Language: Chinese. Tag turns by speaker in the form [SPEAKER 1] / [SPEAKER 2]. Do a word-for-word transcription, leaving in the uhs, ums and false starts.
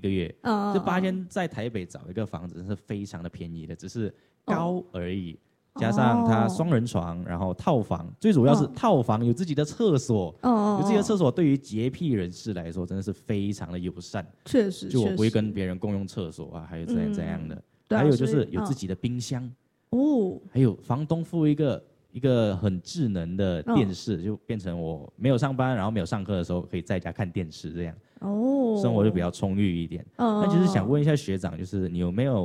[SPEAKER 1] 个月，
[SPEAKER 2] 嗯，
[SPEAKER 1] 这八千在台北找一个房子是非常的便宜的，只是高而已。哦、加上它双人床，然后套房，最主要是套房有自己的厕所，
[SPEAKER 2] 哦、
[SPEAKER 1] 有自己的厕所，对于洁癖人士来说真的是非常的友善。
[SPEAKER 2] 确实，
[SPEAKER 1] 就我不会跟别人共用厕所啊，还有怎样怎样的。
[SPEAKER 2] 嗯啊、
[SPEAKER 1] 还有就是有自己的冰箱，
[SPEAKER 2] 哦，
[SPEAKER 1] 还有房东付一个。一个很智能的电视，哦、就变成我没有上班，然后没有上课的时候，可以在家看电视，这样，哦，生活就比较充裕一点。哦，那就是想问一下学长，就是你有没有